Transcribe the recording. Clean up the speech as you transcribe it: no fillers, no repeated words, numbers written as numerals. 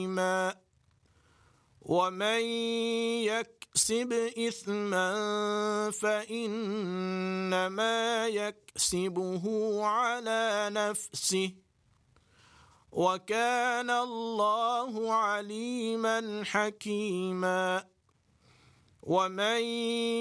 ومن يكسب إثما فإنما يكسبه على نفسه وكان الله عليما حكيما. ومن